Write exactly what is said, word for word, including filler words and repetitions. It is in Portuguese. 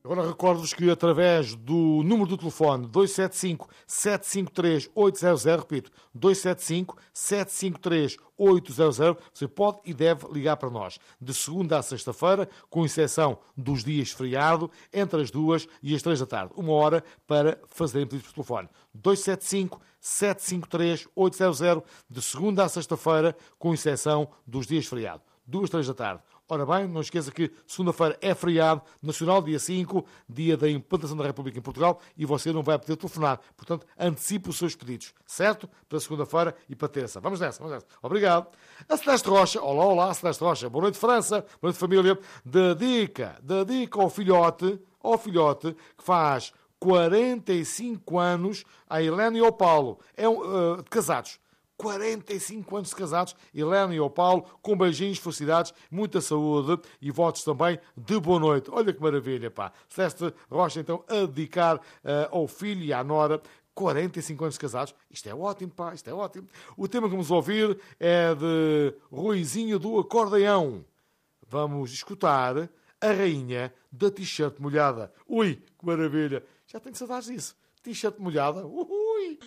Agora recordo-vos que através do número do telefone dois sete cinco, sete cinco três, oito zero zero, repito, dois sete cinco, sete cinco três, oito zero zero, você pode e deve ligar para nós de segunda a sexta-feira, com exceção dos dias feriado, entre as duas e as três da tarde. Uma hora para fazerem pedidos por telefone. dois sete cinco, sete cinco três, oito zero zero, de segunda a sexta-feira, com exceção dos dias feriado. Duas, três da tarde. Ora bem, não esqueça que segunda-feira é feriado nacional, dia cinco, dia da implantação da República em Portugal, e você não vai poder telefonar. Portanto, antecipe os seus pedidos, certo? Para segunda-feira e para terça. Vamos nessa, vamos nessa. Obrigado. A Celeste Rocha, olá, olá, Celeste Rocha. Boa noite, França. Boa noite, família. Dedica, dedica ao filhote, ao filhote que faz quarenta e cinco anos, a Helena e ao Paulo. É um, uh, casados. quarenta e cinco anos de casados, Helena e o Paulo, com beijinhos, felicidades, muita saúde e votos também de boa noite. Olha que maravilha, pá. Celeste Rocha, então, a dedicar uh, ao filho e à nora, quarenta e cinco anos de casados. Isto é ótimo, pá, isto é ótimo. O tema que vamos ouvir é de Ruizinho do Acordeão. Vamos escutar a rainha da t-shirt molhada. Ui, que maravilha. Já tenho saudades disso. T-shirt molhada. Ui!